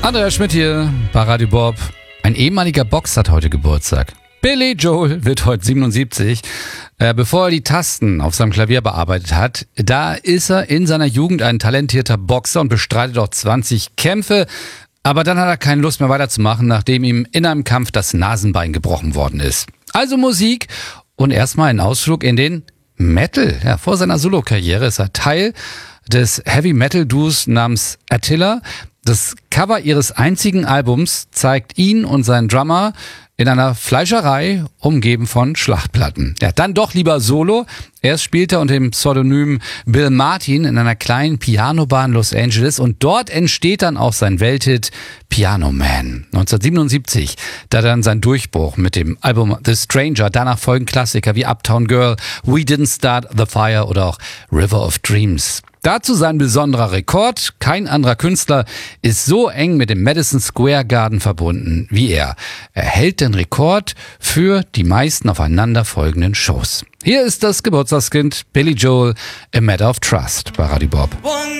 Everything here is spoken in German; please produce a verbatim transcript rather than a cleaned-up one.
Andreas Schmidt hier bei Radio Bob. Ein ehemaliger Boxer hat heute Geburtstag. Billy Joel wird heute siebenundsiebzig. Äh, bevor er die Tasten auf seinem Klavier bearbeitet hat, da ist er in seiner Jugend ein talentierter Boxer und bestreitet auch zwanzig Kämpfe. Aber dann hat er keine Lust mehr weiterzumachen, nachdem ihm in einem Kampf das Nasenbein gebrochen worden ist. Also Musik und erstmal ein Ausflug in den Metal. Ja, vor seiner Solo-Karriere ist er Teil des Heavy-Metal-Duos namens Attila. Das Cover ihres einzigen Albums zeigt ihn und seinen Drummer in einer Fleischerei, umgeben von Schlachtplatten. Ja, dann doch lieber Solo. Erst spielt er unter dem Pseudonym Bill Martin in einer kleinen Pianobar in Los Angeles und dort entsteht dann auch sein Welthit Piano Man. neunzehnhundertsiebenundsiebzig, da dann sein Durchbruch mit dem Album The Stranger, danach folgen Klassiker wie Uptown Girl, We Didn't Start the Fire oder auch River of Dreams. Dazu sein besonderer Rekord. Kein anderer Künstler ist so eng mit dem Madison Square Garden verbunden wie er. Er hält den Rekord für die meisten aufeinander folgenden Shows. Hier ist das Geburtstagskind Billy Joel, A Matter of Trust bei Radio Bob.